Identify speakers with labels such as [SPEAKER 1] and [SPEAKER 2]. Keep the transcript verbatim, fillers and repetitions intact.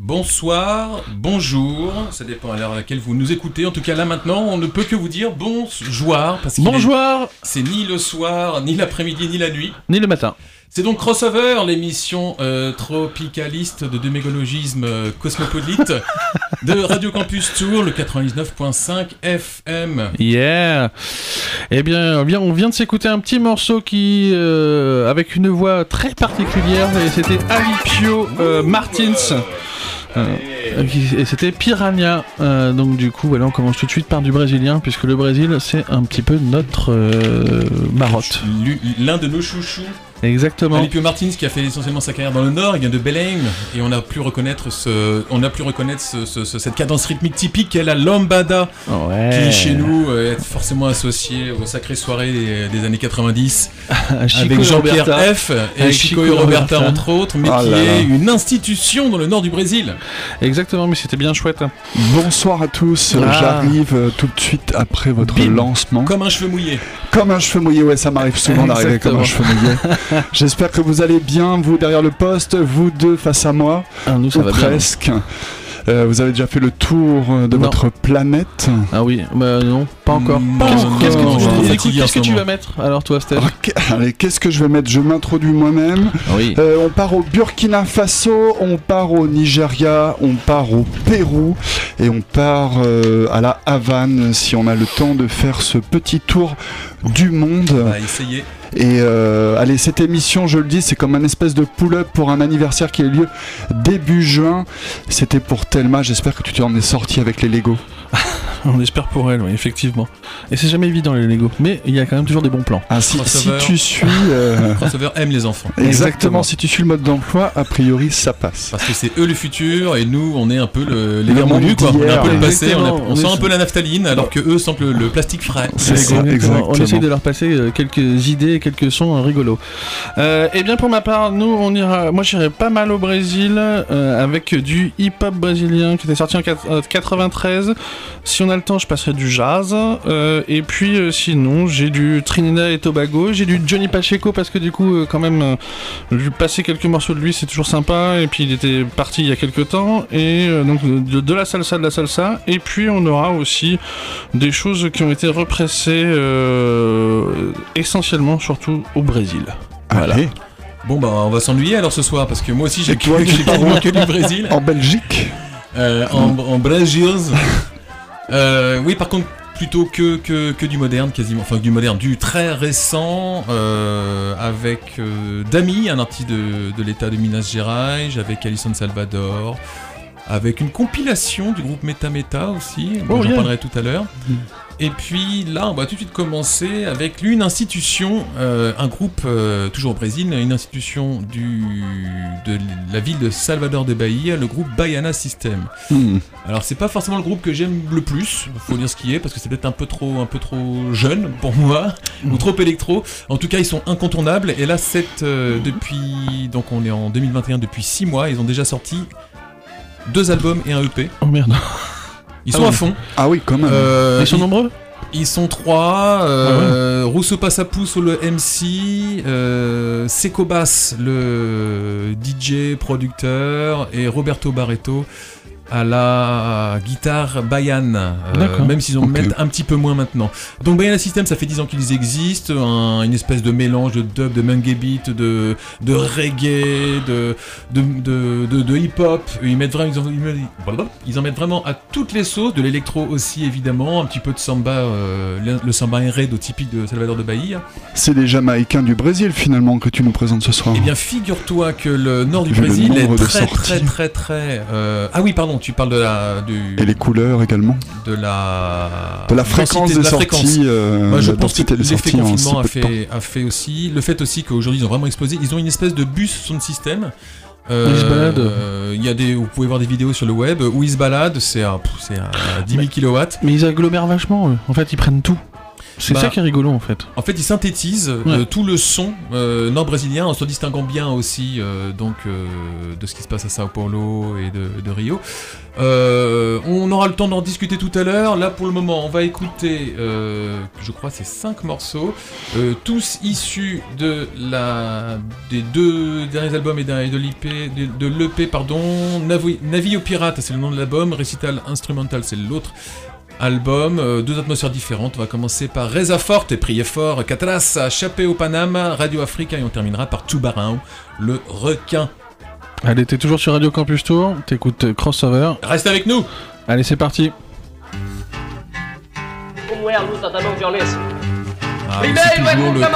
[SPEAKER 1] bonsoir, bonjour, ça dépend à l'heure à laquelle vous nous écoutez. En tout cas, là maintenant, on ne peut que vous dire bonjour, parce que
[SPEAKER 2] bonjour.
[SPEAKER 1] C'est ni le soir, ni l'après-midi, ni la nuit,
[SPEAKER 2] ni le matin.
[SPEAKER 1] C'est donc Crossover, l'émission euh, tropicaliste de démégologisme euh, cosmopolite de Radio Campus Tours, le quatre-vingt-dix-neuf virgule cinq F M.
[SPEAKER 2] Yeah. Eh bien, bien, on vient de s'écouter un petit morceau qui, euh, avec une voix très particulière, et c'était Alipio euh, Martins. Euh, et c'était Piranha. Euh, donc du coup, voilà, on commence tout de suite par du brésilien, puisque le Brésil, c'est un petit peu notre euh, marotte.
[SPEAKER 1] L'un de nos chouchous.
[SPEAKER 2] Exactement.
[SPEAKER 1] Alipio Martins qui a fait essentiellement sa carrière dans le Nord, il vient de Belém et on a pu reconnaître ce, on a pu reconnaître ce, ce, ce, cette cadence rythmique typique qu'est la lambada,
[SPEAKER 2] ouais.
[SPEAKER 1] Qui chez nous est forcément associée aux sacrées soirées des, des années quatre-vingt-dix avec Jean-Pierre F et avec Chico, Chico et Roberta, Roberta entre autres, mais oh qui là est là. Une institution dans le Nord du Brésil.
[SPEAKER 2] Exactement, mais c'était bien chouette. Hein.
[SPEAKER 3] Bonsoir à tous, ah. J'arrive tout de suite après votre Bim. lancement.
[SPEAKER 1] Comme un cheveu mouillé.
[SPEAKER 3] Comme un cheveu mouillé, ouais, ça m'arrive souvent d'arriver comme un cheveu mouillé. J'espère que vous allez bien, vous derrière le poste, vous deux face à moi,
[SPEAKER 2] ah, nous, ça
[SPEAKER 3] ou
[SPEAKER 2] va
[SPEAKER 3] presque.
[SPEAKER 2] Bien.
[SPEAKER 3] Euh, vous avez déjà fait le tour de non. votre planète?
[SPEAKER 2] Ah oui, bah non, pas encore.
[SPEAKER 3] Mmh,
[SPEAKER 2] pas
[SPEAKER 3] qu'est-ce,
[SPEAKER 2] encore.
[SPEAKER 3] Qu'est-ce que,
[SPEAKER 2] tu, écoute, qu'est-ce que tu vas mettre alors toi, Steph?
[SPEAKER 3] Okay, allez, qu'est-ce que je vais mettre? Je m'introduis moi-même.
[SPEAKER 2] Oui.
[SPEAKER 3] Euh, on part au Burkina Faso, on part au Nigeria, on part au Pérou et on part euh, à la Havane si on a le temps de faire ce petit tour du monde.
[SPEAKER 1] On va essayer.
[SPEAKER 3] Et euh, allez, cette émission, je le dis, c'est comme un espèce de pull-up pour un anniversaire qui a eu lieu début juin. C'était pour Thelma, j'espère que tu t'en es sorti avec les Lego.
[SPEAKER 2] On espère pour elle, oui, effectivement. Et c'est jamais évident les Lego, mais il y a quand même toujours des bons plans.
[SPEAKER 3] Ah, si, si tu suis... Euh...
[SPEAKER 1] Crossover aime les enfants.
[SPEAKER 3] Exactement. Exactement, si tu suis le mode d'emploi, a priori ça passe.
[SPEAKER 1] Parce que c'est eux le futur et nous on est un peu le, les vermoulus, quoi. On est un peu le passé, on, a, on, on sent un peu la naphtaline alors que eux sentent le, le plastique frais.
[SPEAKER 3] C'est ça, exactement. exactement.
[SPEAKER 2] On essaye de leur passer quelques idées, quelques sons rigolos. Euh, et bien pour ma part, nous on ira, moi j'irai pas mal au Brésil euh, avec du hip-hop brésilien qui était sorti en quatre-vingt-treize. Si on a le temps, je passerai du jazz. Euh, et puis euh, sinon, j'ai du Trinidad et Tobago, j'ai du Johnny Pacheco parce que du coup, euh, quand même, euh, lui passer quelques morceaux de lui, c'est toujours sympa. Et puis il était parti il y a quelques temps. Et euh, donc de, de la salsa, de la salsa. Et puis on aura aussi des choses qui ont été repressées euh, essentiellement, surtout au Brésil.
[SPEAKER 3] Voilà. Allez.
[SPEAKER 1] Bon bah on va s'ennuyer alors ce soir parce que moi aussi j'ai quasiment que du Brésil.
[SPEAKER 3] En Belgique.
[SPEAKER 1] Euh, en, en Brésil. Euh, oui, par contre, plutôt que, que, que du moderne, quasiment, enfin du moderne, du très récent, euh, avec euh, Dami, un artiste de, de l'état de Minas Gerais, avec Alisson Salvador, avec une compilation du groupe Meta Meta aussi, dont oh, j'en yeah. parlerai tout à l'heure. Mm. Et puis là, on va tout de suite commencer avec une institution, euh, un groupe, euh, toujours au Brésil, une institution du, de la ville de Salvador de Bahia, le groupe Baiana System. Mm. Alors c'est pas forcément le groupe que j'aime le plus, faut dire ce qui est, parce que c'est peut-être un peu trop, un peu trop jeune pour moi, mm. ou trop électro. En tout cas, ils sont incontournables. Et là, c'est euh, depuis, donc on est en deux mille vingt et un, depuis six mois, ils ont déjà sorti deux albums et un E P.
[SPEAKER 2] Oh merde.
[SPEAKER 1] Ils sont
[SPEAKER 2] ah oui.
[SPEAKER 1] à fond.
[SPEAKER 3] Ah oui, quand même.
[SPEAKER 2] Euh, ils sont ils, nombreux
[SPEAKER 1] Ils sont trois. Euh, ah ouais. Russo Passapousso, le M C. Euh, Seco Bass, le D J, producteur. Et Roberto Barreto à la guitare Bayan, euh, même s'ils en okay. mettent un petit peu moins maintenant. Donc Baiana System, ça fait dix ans qu'ils existent, un, une espèce de mélange de dub, de mangue beat, de, de reggae, de, de, de, de, de hip-hop. Ils, mettent vraiment, ils, en, ils, ils en mettent vraiment à toutes les sauces, de l'électro aussi évidemment, un petit peu de samba, euh, le, le samba enredo typique de Salvador de Bahia.
[SPEAKER 3] C'est les Jamaïcains du Brésil finalement que tu nous présentes ce soir.
[SPEAKER 1] Eh bien figure-toi que le nord du Vu Brésil est très très très très... Euh... Ah oui pardon, tu parles de la... Du...
[SPEAKER 3] Et les couleurs également.
[SPEAKER 1] De la...
[SPEAKER 3] De la fréquence des sorties.
[SPEAKER 1] Euh, Moi je pense que l'effet confinement a fait, a fait aussi. Le fait aussi qu'aujourd'hui ils ont vraiment explosé. Ils ont une espèce de bus sound system. Euh,
[SPEAKER 2] ils se baladent.
[SPEAKER 1] Euh, y a des, vous pouvez voir des vidéos sur le web où ils se baladent. C'est à, c'est à dix mille kilowatts.
[SPEAKER 2] Mais ils agglomèrent vachement eux. En fait ils prennent tout. C'est
[SPEAKER 1] Bah,
[SPEAKER 2] ça qui est rigolo en fait.
[SPEAKER 1] En fait, il synthétise
[SPEAKER 2] Ouais.
[SPEAKER 1] euh, tout le son euh, nord-brésilien en se distinguant bien aussi euh, donc, euh, de ce qui se passe à Sao Paulo et de, de Rio. Euh, on aura le temps d'en discuter tout à l'heure. Là, pour le moment, on va écouter, euh, je crois, c'est cinq morceaux, euh, tous issus de la des deux derniers albums et, d'un, et de l'I P, de, de l'E P, pardon. Navi, Navio Pirata, c'est le nom de l'album. Recital Instrumental, c'est l'autre album, euh, deux atmosphères différentes. On va commencer par Reza Forte, Priez fort, Catraça, Chapéu Panama, Radio Africa, et on terminera par Tubarão, le requin.
[SPEAKER 2] Allez, t'es toujours sur Radio Campus Tour, t'écoutes Crossover.
[SPEAKER 1] Reste avec nous.
[SPEAKER 2] Allez, c'est parti.
[SPEAKER 4] Como é a luta da não violência?
[SPEAKER 1] Ah, c'est toujours le